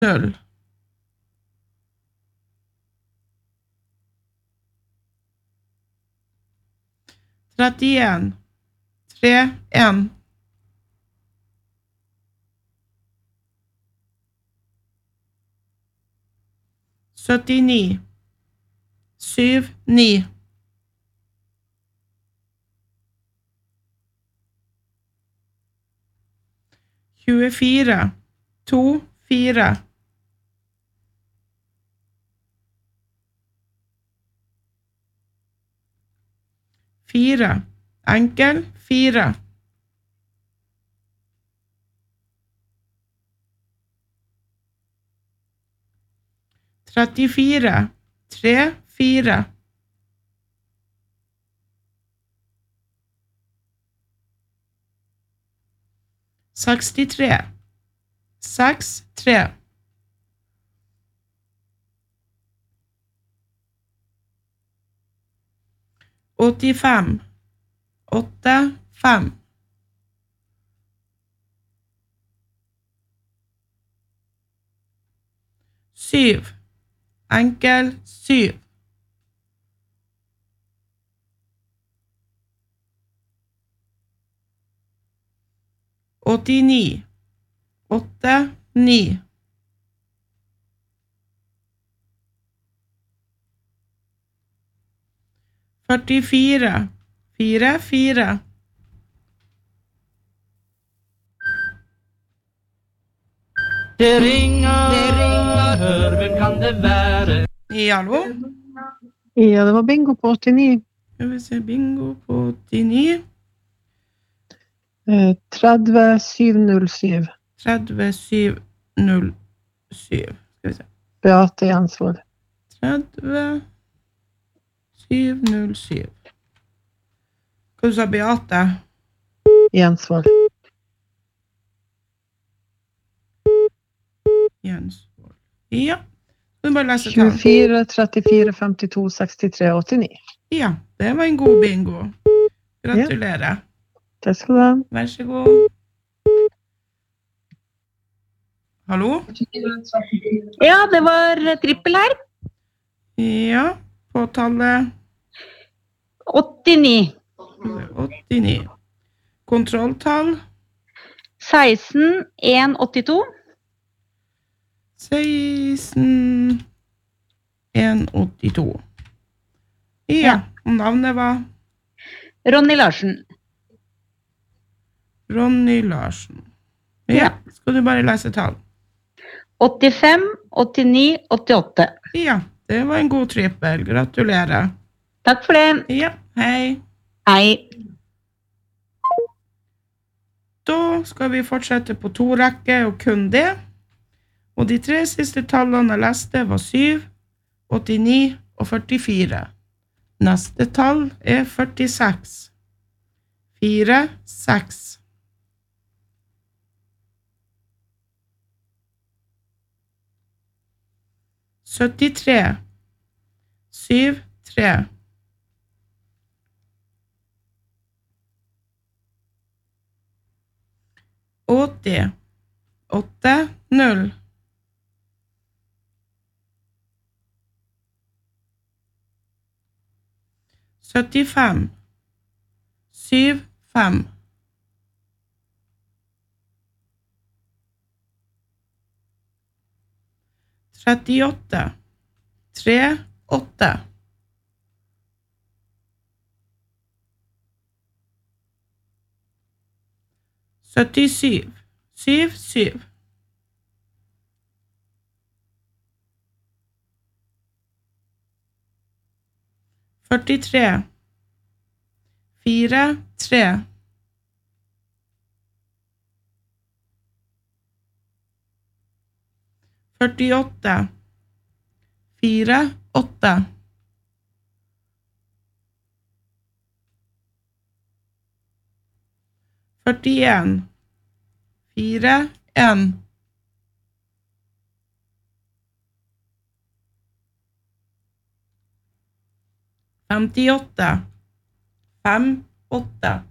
0. 31. 3, 1. 79. 7, 9. 24. 2, 4. 4. Enkel, 4. 34. 3, 4. 63. 6, 3. 85. 8, 5. 7. Enkel, 7. 89. 8, 9. 44. 4, 4. Det ringer, hør, hvem kan det være? Ja, hallo? Ja, det var bingo på 89. Skal vi se, bingo på 89. 30 707. 30 707. Skal vi se. Beate Jensvold. 30 707. Hva du sa, Beate? Jensvold. Jensvold. Ja. Skal du bare lese tall? 24 34 52 63 89. Ja, det var en god bingo. Gratulerer. Det skal du ha. Vær så god. Hallo? Ja, det var trippel her. Ja, på tallet 89. 89. Kontrolltall 16 182. 16 182. Ja, og navnet var Ronny Larsen. Ronny Larsen. Ja, skal du bare lese tall? 85 89 88. Ja, det var en god trippel. Gratulerer. Takk for det. Ja, hei. Hei. Da skal vi fortsette på 2 rekker og kun det. Og de 3 siste tallene jeg leste var 7, 89 og 44. Neste tall er 46. 4, 6. 73. 7, 3. 80. 8, 0. 75. 7, 5. 38. 3, 8. 77. 7, 7. 43. 4, 3. 48. 4, 8. 41. 4, 1. 58. 5, 8.